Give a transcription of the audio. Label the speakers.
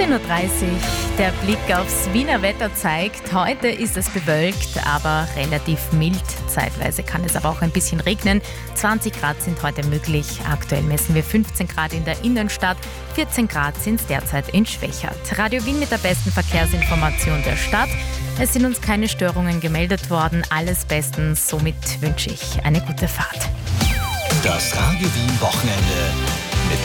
Speaker 1: 17.30 Uhr. Der Blick aufs Wiener Wetter zeigt, heute ist es bewölkt, aber relativ mild. Zeitweise kann es aber auch ein bisschen regnen. 20 Grad sind heute möglich. Aktuell messen wir 15 Grad in der Innenstadt. 14 Grad sind es derzeit in Schwächert. Radio Wien mit der besten Verkehrsinformation der Stadt. Es sind uns keine Störungen gemeldet worden. Alles bestens. Somit wünsche ich eine gute Fahrt.
Speaker 2: Das Radio Wien Wochenende